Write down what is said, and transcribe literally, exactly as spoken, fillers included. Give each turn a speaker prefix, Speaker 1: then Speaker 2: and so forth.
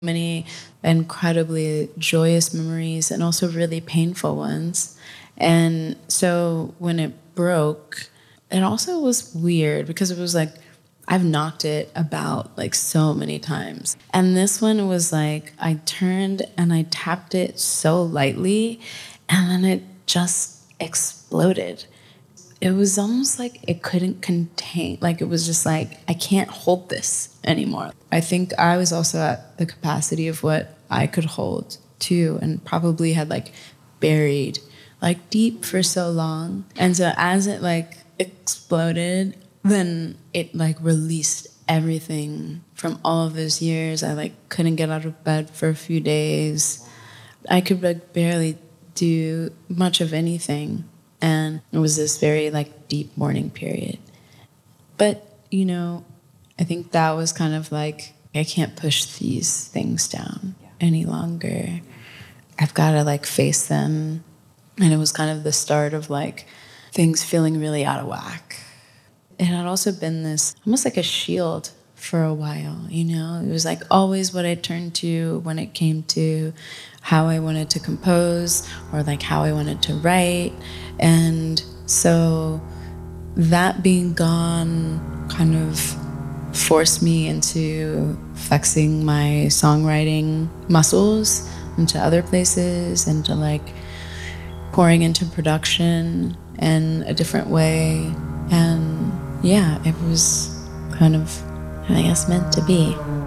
Speaker 1: Many incredibly joyous memories and also really painful ones. And so when it broke, it also was weird because it was like, I've knocked it about like so many times. And this one was like, I turned and I tapped it so lightly and then it just exploded. It was almost like it couldn't contain, like it was just like, I can't hold this anymore. I think I was also at the capacity of what I could hold too, and probably had like buried like deep for so long. And so as it like exploded, then it like released everything from all of those years. I like couldn't get out of bed for a few days. I could like barely do much of anything. And it was this very like deep mourning period. But, you know, I think that was kind of like, I can't push these things down any longer. I've got to like face them. And it was kind of the start of like things feeling really out of whack. It had also been this, almost like a shield for a while, you know? It was like always what I turned to when it came to how I wanted to compose or like how I wanted to write. And so that being gone kind of forced me into flexing my songwriting muscles into other places, into like pouring into production in a different way. And yeah, it was kind of, I guess, meant to be.